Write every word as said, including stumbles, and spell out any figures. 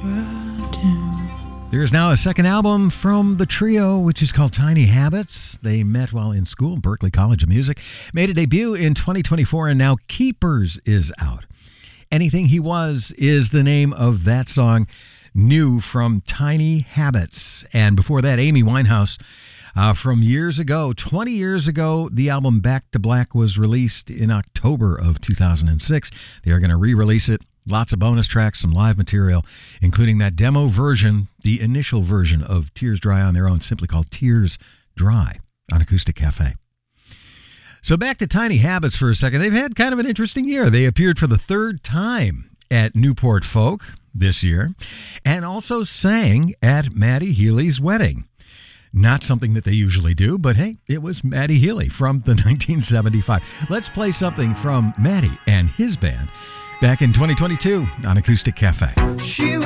There is now a second album from the trio, which is called Tiny Habits. They met while in school, Berklee College of Music, made a debut in twenty twenty-four, and now Keepers is out. Anything He Was is the name of that song, new from Tiny Habits. And before that, Amy Winehouse, uh, from years ago, twenty years ago, the album Back to Black was released in October of two thousand six. They are going to re-release it. Lots of bonus tracks, some live material, including that demo version, the initial version of Tears Dry on Their Own, simply called Tears Dry on Acoustic Cafe. So back to Tiny Habits for a second. They've had kind of an interesting year. They appeared for the third time at Newport Folk this year and also sang at Matty Healy's wedding. Not something that they usually do, but hey, it was Matty Healy from the nineteen seventy-five. Let's play something from Matty and his band back in twenty twenty-two on Acoustic Cafe. She